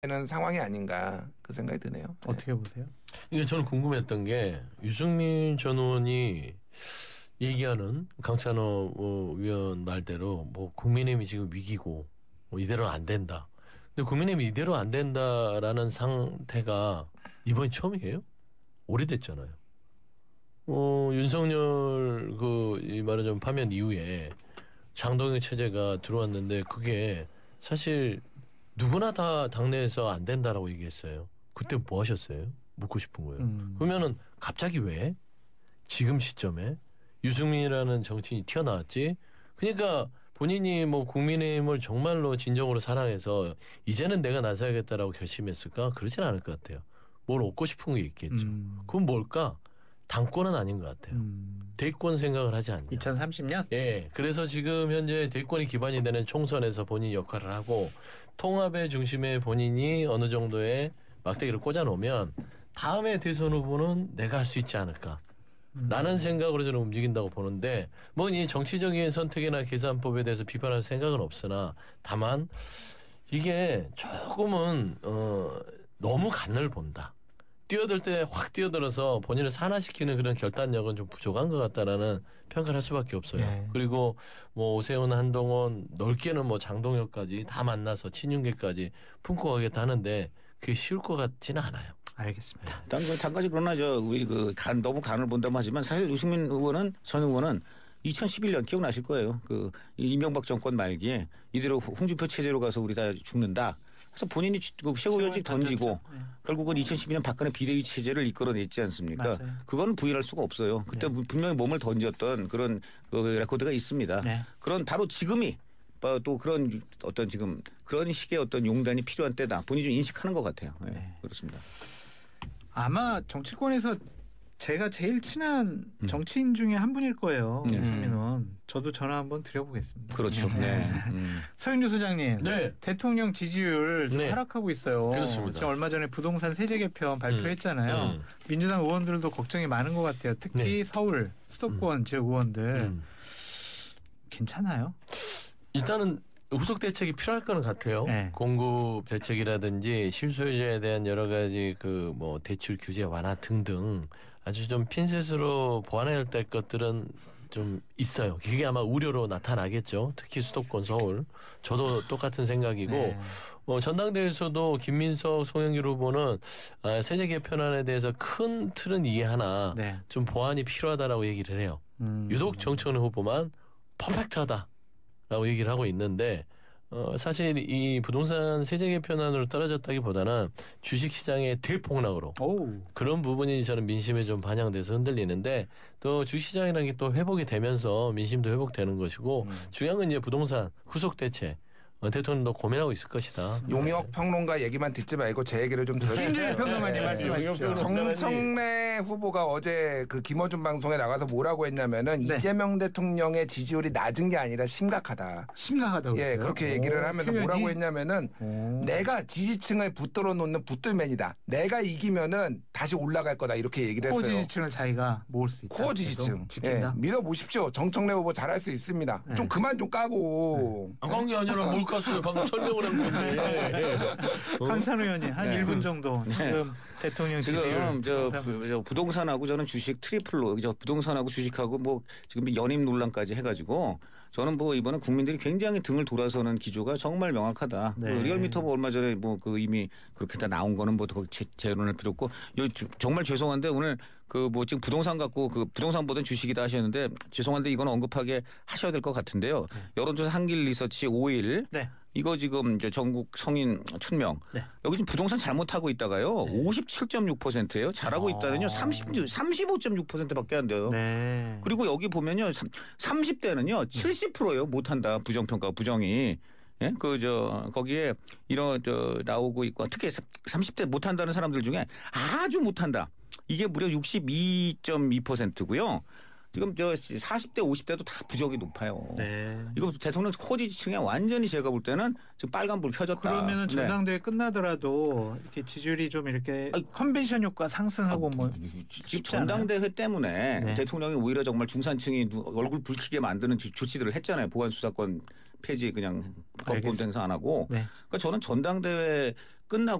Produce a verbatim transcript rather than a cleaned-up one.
되는 상황이 아닌가 그 생각이 드네요. 어떻게 보세요? 이게 저는 궁금했던 게 유승민 전 의원이 얘기하는 강찬호 위원 말대로 뭐 국민의힘이 지금 위기고 뭐 이대로는 안 된다. 근데 국민의힘이 이대로 안 된다라는 상태가 이번이 처음이에요? 오래됐잖아요. 어, 윤석열 그이 말하자면 파면 이후에 장동혁 체제가 들어왔는데 그게 사실 누구나 다 당내에서 안 된다라고 얘기했어요. 그때 뭐 하셨어요? 묻고 싶은 거예요. 음. 그러면은 갑자기 왜 지금 시점에 유승민이라는 정치인이 튀어나왔지? 그러니까 본인이 뭐 국민의힘을 정말로 진정으로 사랑해서 이제는 내가 나서야겠다라고 결심했을까? 그러진 않을 것 같아요. 뭘 얻고 싶은 게 있겠죠. 음. 그건 뭘까? 당권은 아닌 것 같아요. 음. 대권 생각을 하지 않냐. 이천삼십 년? 예. 그래서 지금 현재 대권이 기반이 되는 총선에서 본인이 역할을 하고 통합의 중심에 본인이 어느 정도의 막대기를 꽂아놓으면 다음에 대선 후보는 내가 할 수 있지 않을까. 라는 생각으로 저는 움직인다고 보는데 뭐 이 정치적인 선택이나 계산법에 대해서 비판할 생각은 없으나 다만 이게 조금은 어 너무 간을 본다. 뛰어들 때 확 뛰어들어서 본인을 산화시키는 그런 결단력은 좀 부족한 것 같다라는 평가를 할 수밖에 없어요. 네. 그리고 뭐 오세훈, 한동훈 넓게는 뭐 장동혁까지 다 만나서 친윤계까지 품고 가겠다 하는데 그게 쉬울 것 같지는 않아요. 알겠습니다. 단, 단까지 그러나 저 우리 그 간 너무 간을 본다고 하지만 사실 유승민 의원은 전 의원은 이천십일 년 기억나실 거예요. 그 이명박 정권 말기에 이대로 홍준표 체제로 가서 우리 다 죽는다. 그래서 본인이 그 최고위원직 던지고 네. 결국은 이천십이 년 박근혜 비대위 체제를 이끌어냈지 않습니까? 맞아요. 그건 부인할 수가 없어요. 그때 네. 분명히 몸을 던졌던 그런 그 레코드가 있습니다. 네. 그런 바로 지금이 또 그런 어떤 지금 그런 식의 어떤 용단이 필요한 때다. 본인이 좀 인식하는 것 같아요. 네. 네. 그렇습니다. 아마 정치권에서 제가 제일 친한 음. 정치인 중에 한 분일 거예요. 네. 유승민 의원. 저도 전화 한번 드려보겠습니다. 그렇죠. 네. 음. 서윤주 소장님. 네. 대통령 지지율 좀 네. 하락하고 있어요. 그렇습니다. 지금 얼마 전에 부동산 세제 개편 발표했잖아요. 음. 음. 민주당 의원들도 걱정이 많은 것 같아요. 특히 네. 서울 수도권 지역 의원들. 음. 괜찮아요? 일단은 후속 대책이 필요할 거는 같아요. 네. 공급 대책이라든지 실소유자에 대한 여러 가지 그 뭐 대출 규제 완화 등등 아주 좀 핀셋으로 보완해야 될 것들은 좀 있어요. 그게 아마 우려로 나타나겠죠. 특히 수도권 서울. 저도 똑같은 생각이고 네. 어, 전당대회에서도 김민석, 송영길 후보는 아, 세제 개편안에 대해서 큰 틀은 이해하나 네. 좀 보완이 필요하다라고 얘기를 해요. 음. 유독 정청래 후보만 퍼펙트하다라고 얘기를 하고 있는데 어, 사실 이 부동산 세제 개편안으로 떨어졌다기보다는 주식시장의 대폭락으로 오. 그런 부분이 저는 민심에 좀 반영돼서 흔들리는데 또 주식시장이라는 게 또 회복이 되면서 민심도 회복되는 것이고 음. 중요한 건 이제 부동산 후속 대책 어, 대통령도 고민하고 있을 것이다. 용역 평론가 얘기만 듣지 말고 제 얘기를 좀 들어주세요. 김준일 평론가님 말씀하십시오. 정청래 후보가 어제 그 김어준 방송에 나가서 뭐라고 했냐면은 네. 이재명 대통령의 지지율이 낮은 게 아니라 심각하다. 심각하다고 예, 그랬어요? 그렇게 얘기를 오, 하면서 표현이? 뭐라고 했냐면은 오. 내가 지지층을 붙들어 놓는 붙들맨이다. 내가 이기면은 다시 올라갈 거다. 이렇게 얘기를 코어 했어요. 지지층을 자기가 모을 수 있다. 코어 지지층. 계속 지킨다. 예, 믿어보십시오. 정청래 후보 잘할 수 있습니다. 네. 좀 그만 좀 까고. 안 간 게 아니라 뭘 깠어요. 방금 설명을 한 건데. 어? 강찬 의원님 한 네. 일 분 정도 지금 대통령 지지율 지금 저, 부동산 부- 저 부동산하고 저는 주식 트리플로 저 부동산하고 주식하고 뭐 지금 연임 논란까지 해가지고 저는 뭐 이번에 국민들이 굉장히 등을 돌아서는 기조가 정말 명확하다. 네. 그 리얼미터 뭐 얼마 전에 뭐 그 이미 그렇게 다 나온 거는 뭐 더 재론할 필요 없고 요 저- 정말 죄송한데 오늘 그 뭐 지금 부동산 갖고 그 부동산보다는 주식이다 하셨는데 죄송한데 이건 언급하게 하셔야 될 것 같은데요. 여론조사 한길 리서치 오 일 네. 이거 지금 이제 전국 성인 천 명. 네. 여기 지금 부동산 잘못하고 있다가요. 오십칠 점 육 퍼센트예요. 잘하고 아. 있다는요. 삼십, 삼십오 점 육 퍼센트밖에 안 돼요. 네. 그리고 여기 보면요. 삼십 대는요. 칠십 퍼센트예요. 못한다. 부정평가 부정이. 예? 그, 저, 거기에 이런, 저, 나오고 있고 특히 삼십 대 못한다는 사람들 중에 아주 못한다. 이게 무려 육십이 점 이 퍼센트고요. 지금 저 사십 대 오십 대도 다 부정이 높아요. 네. 이거 대통령 코어 지지층에 완전히 제가 볼 때는 지금 빨간불 켜졌다. 그러면은 네. 전당대회 끝나더라도 이렇게 지지율이 좀 이렇게 아니, 컨벤션 효과 상승하고 뭐 지금 쉽지 않아요? 전당대회 때문에 네. 대통령이 오히려 정말 중산층이 누- 얼굴 붉히게 만드는 지- 조치들을 했잖아요. 보안 수사권 폐지 그냥 법권대행사 안 하고. 네. 그러니까 저는 전당대회 끝나고